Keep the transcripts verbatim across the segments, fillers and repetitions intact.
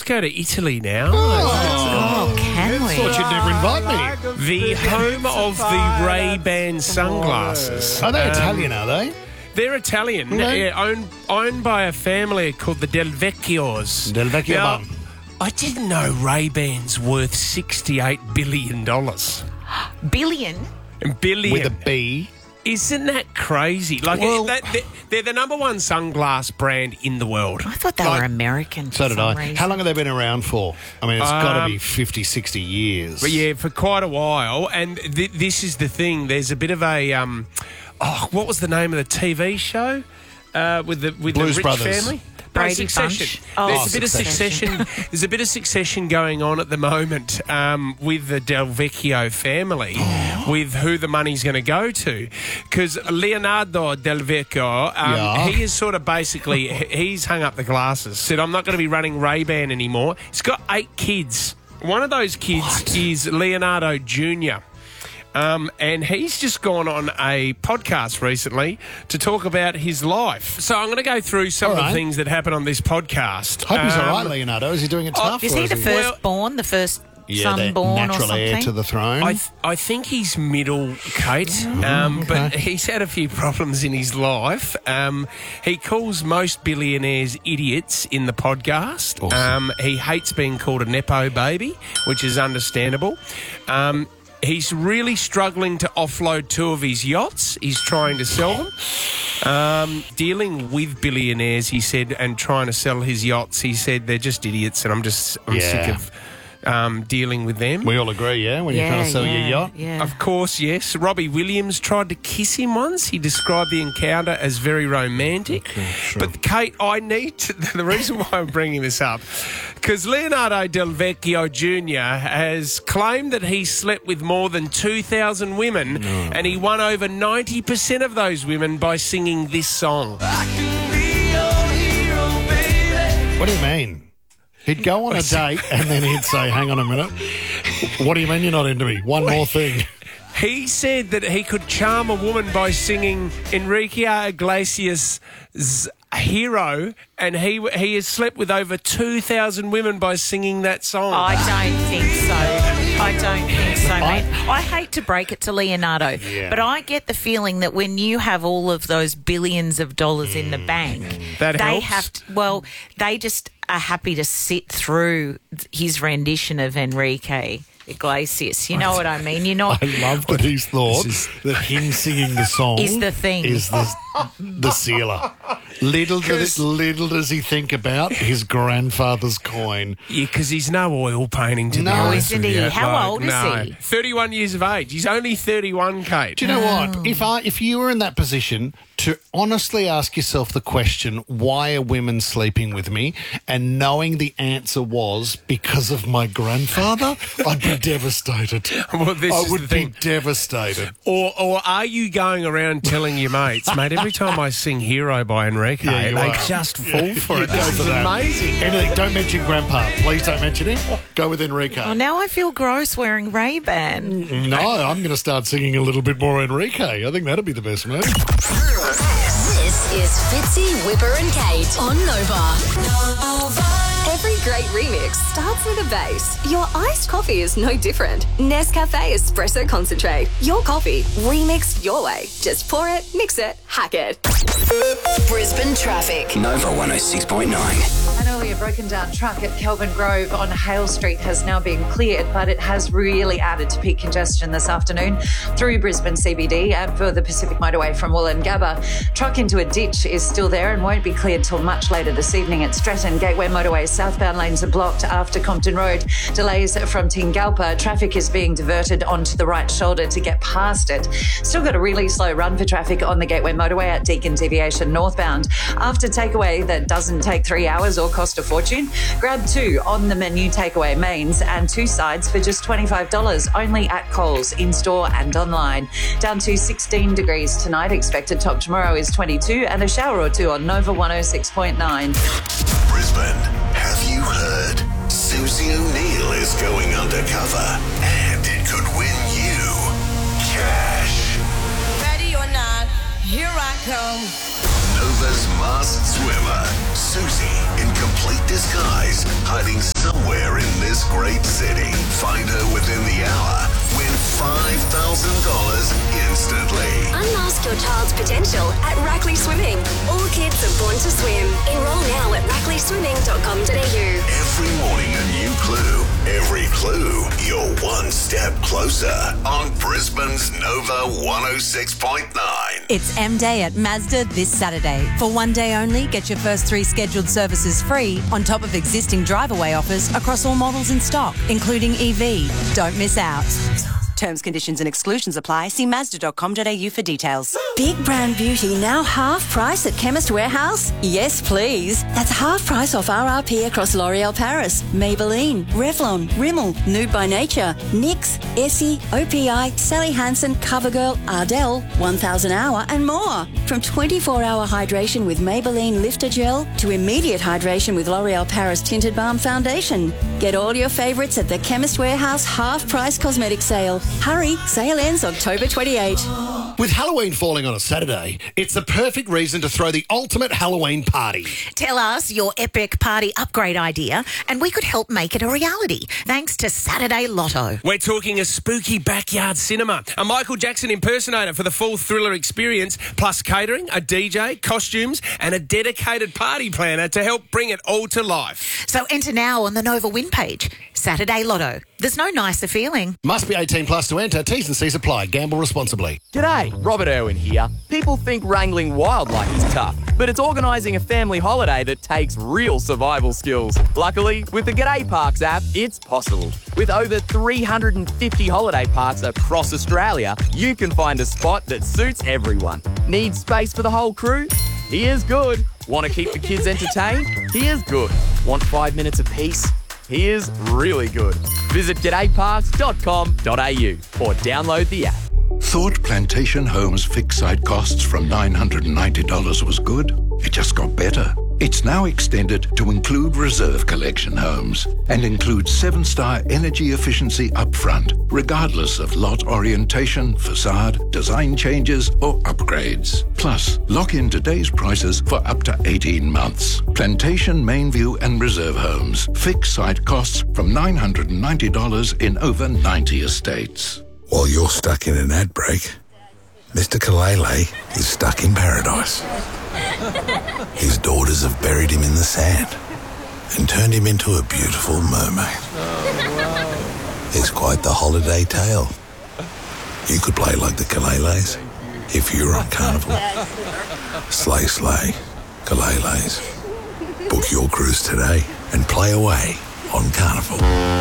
let's go to Italy now. Oh, can we? Thought you'd never invite me. The home of the Ray-Ban sunglasses. Are they Um, Italian, are they? They're Italian, Okay. yeah, owned, owned by a family called the Del Vecchios. Del Vecchio Now, bum. I didn't know Ray-Ban's worth sixty-eight billion dollars. Billion? Billion. With a B. Isn't that crazy? Like, Well- that, they're, they're the number one sunglass brand in the world. I thought they Like- were American. For So did some I. reason. How long have they been around for? I mean, it's got to Um, be fifty, sixty years. But yeah, for quite a while. And th- this is the thing. There's a bit of a um, oh, what was the name of the T V show uh, with the with Blues the rich Brothers. family? Brady no, Succession. Bunch. Oh, There's a bit Succession. of succession. There's a bit of succession going on at the moment um, with the Del Vecchio family, with who the money's going to go to, because Leonardo Del Vecchio, um, Yeah. he is sort of basically he's hung up the glasses. Said, "I'm not going to be running Ray-Ban anymore." He's got eight kids. One of those kids What? is Leonardo Junior Um, and he's just gone on a podcast recently to talk about his life. So I'm going to go through some All of right. the things that happen on this podcast. Hope he's all right, Um, Leonardo. Is he doing it tough? Is or he the he- firstborn, the first Yeah, the son born or natural something? heir to the throne. I, th- I think he's middle, Kate, um, but he's had a few problems in his life. Um, he calls most billionaires idiots in the podcast. Awesome. Um, he hates being called a Nepo baby, which is understandable. Um, he's really struggling to offload two of his yachts. He's trying to sell them. Um, dealing with billionaires, he said, and trying to sell his yachts, he said, they're just idiots, and I'm just I'm Yeah. sick of um, dealing with them. we all agree, yeah, when you're trying to sell yeah, your yacht. Yeah. Of course, yes. Robbie Williams tried to kiss him once. He described the encounter as very romantic. But, Kate, I need to... The reason why I'm bringing this up, because Leonardo Del Vecchio Junior has claimed that he slept with more than two thousand women, and he won over ninety percent of those women by singing this song. What do you mean? He'd go on a date and then he'd say, hang on a minute. What do you mean you're not into me? One more thing. He said that he could charm a woman by singing Enrique Iglesias' Hero, and he he has slept with over two thousand women by singing that song. I don't think so. I don't think so, mate. I hate to break it to Leonardo, Yeah. but I get the feeling that when you have all of those billions of dollars in the bank, That they helps. have to, well, they just are happy to sit through his rendition of Enrique Iglesias. You know what I mean? You're not. I love that he's thought This that him singing the song Is the thing. is the, the sealer. Little does, little does he think about his grandfather's coin. Yeah, because he's no oil painting to No, be honest isn't with he? you. How Like, old is no. he? thirty-one years of age. He's only thirty-one, Kate. Do you know what? If I if you were in that position to honestly ask yourself the question, why are women sleeping with me? And knowing the answer was because of my grandfather, I'd be devastated. Well, this I is would the be thing. devastated. Or, or are you going around telling your mates, mate, every time I sing Hero by Enrique, Yeah, you they are. just fall for You it. go This for is that. amazing. Anything, don't mention Grandpa. Please don't mention him. Go with Enrique. Oh, now I feel gross wearing Ray-Ban. No, I'm going to start singing a little bit more Enrique. I think that'd be the best move. This is Fitzy, Whipper and Kate on Nova. Every great remix starts with a bass. Your iced coffee is no different. Nescafe Espresso Concentrate. Your coffee, remixed your way. Just pour it, mix it, hack it. Brisbane traffic. Nova one oh six point nine. An earlier broken down truck at Kelvin Grove on Hale Street has now been cleared, but it has really added to peak congestion this afternoon through Brisbane C B D and for the Pacific Motorway from Wollongabba. Truck into a ditch is still there and won't be cleared till much later this evening at Stratton. Gateway Motorway southbound lanes are blocked after Compton Road. Delays from Tingalpa. Traffic is being diverted onto the right shoulder to get past it. Still got a really slow run for traffic on the Gateway Motorway at Deakin Deviation northbound. After takeaway that doesn't take three hours or cost a fortune, grab two on the menu takeaway mains and two sides for just twenty-five dollars only at Coles, in-store and online. Down to sixteen degrees tonight. Expected top tomorrow is twenty-two and a shower or two on Nova one oh six point nine. Brisbane, have you heard? Susie O'Neill is going undercover and it could win you cash. Ready or not, here I come. Nova's masked swimmer, Susie, in complete disguise, hiding your child's potential at Rackley Swimming. All kids are born to swim. Enroll now at rackley swimming dot com dot a u. Every morning a new clue. Every clue, you're one step closer on Brisbane's Nova one oh six point nine. It's M-Day at Mazda this Saturday. For one day only, get your first three scheduled services free on top of existing drive-away offers across all models in stock, including E V. Don't miss out. Terms, conditions and exclusions apply. See mazda dot com dot a u for details. Big Brown Beauty now half price at Chemist Warehouse? Yes, please. That's half price off R R P across L'Oreal Paris, Maybelline, Revlon, Rimmel, Nude by Nature, N Y X, Essie, O P I, Sally Hansen, CoverGirl, Ardell, one thousand hour and more. From twenty-four hour hydration with Maybelline Lifter Gel to immediate hydration with L'Oreal Paris Tinted Balm Foundation. Get all your favourites at the Chemist Warehouse half price cosmetic sale. Hurry, sale ends October twenty-eighth. With Halloween falling on a Saturday, it's the perfect reason to throw the ultimate Halloween party. Tell us your epic party upgrade idea and we could help make it a reality thanks to Saturday Lotto. We're talking a spooky backyard cinema, a Michael Jackson impersonator for the full thriller experience, plus catering, a D J, costumes and a dedicated party planner to help bring it all to life. So enter now on the Nova Win page. Saturday Lotto. There's no nicer feeling. Must be eighteen plus to enter. T's and C's apply. Gamble responsibly. G'day, Robert Irwin here. People think wrangling wildlife is tough, but it's organising a family holiday that takes real survival skills. Luckily, with the G'day Parks app, it's possible. With over three hundred fifty holiday parks across Australia, you can find a spot that suits everyone. Need space for the whole crew? Here's good. Want to keep the kids entertained? Here's good. Want five minutes of peace? Here's really good. Visit g'day parks dot com dot a u or download the app. Thought Plantation Homes fixed site costs from nine hundred ninety dollars was good? It just got better. It's now extended to include reserve collection homes and includes seven-star energy efficiency upfront, regardless of lot orientation, facade, design changes or upgrades. Plus, lock in today's prices for up to eighteen months. Plantation, Mainview and Reserve Homes. Fixed site costs from nine hundred ninety dollars in over ninety estates. While you're stuck in an ad break, Mister Kalele is stuck in paradise. His daughters have buried him in the sand and turned him into a beautiful mermaid. It's quite the holiday tale. You could play like the Kaleles if you were on Carnival. Slay, slay, Kaleles. Book your cruise today and play away on Carnival.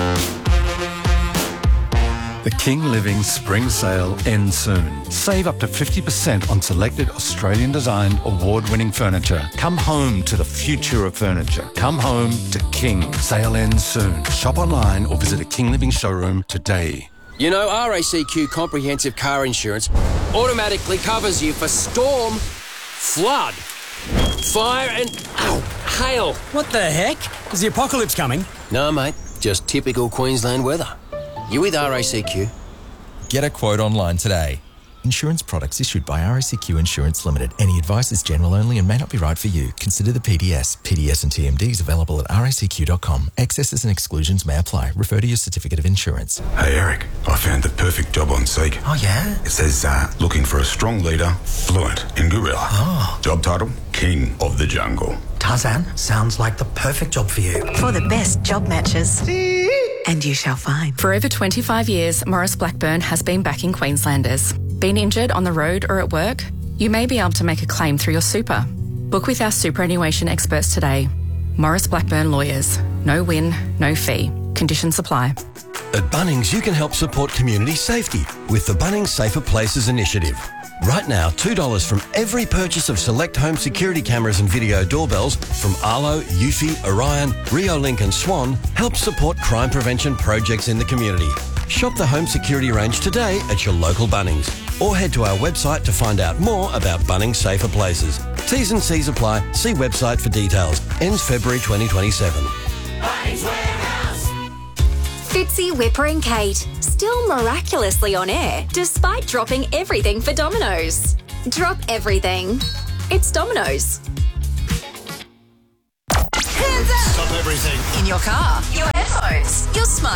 The King Living Spring Sale ends soon. Save up to fifty percent on selected Australian-designed, award-winning furniture. Come home to the future of furniture. Come home to King. Sale ends soon. Shop online or visit a King Living showroom today. You know, R A C Q Comprehensive Car Insurance automatically covers you for storm, flood, fire and, ow, hail. What the heck? Is the apocalypse coming? No, mate. Just typical Queensland weather. You with R A C Q? Get a quote online today. Insurance products issued by R A C Q Insurance Limited. Any advice is general only and may not be right for you. Consider the P D S. P D S and T M Ds available at R A C Q dot com. Excesses and exclusions may apply. Refer to your certificate of insurance. Hey Eric, I found the perfect job on Seek. Oh yeah? It says uh, looking for a strong leader, fluent in gorilla. Oh. Job title, King of the Jungle. Tarzan, sounds like the perfect job for you. For the best job matches. And you shall find. For over twenty-five years, Morris Blackburn has been backing Queenslanders. Been injured on the road or at work? You may be able to make a claim through your super. Book with our superannuation experts today. Morris Blackburn Lawyers. No win, no fee. Conditions apply. At Bunnings, you can help support community safety with the Bunnings Safer Places initiative. Right now, two dollars from every purchase of select home security cameras and video doorbells from Arlo, Eufy, Orion, Riolink and Swan helps support crime prevention projects in the community. Shop the home security range today at your local Bunnings or head to our website to find out more about Bunnings Safer Places. T's and C's apply. See website for details. Ends February twenty twenty-seven. Bunnings Warehouse. Fitzy, Whipper and Kate, still miraculously on air despite dropping everything for Domino's. Drop everything. It's Domino's. Hands up! Stop everything. In your car, your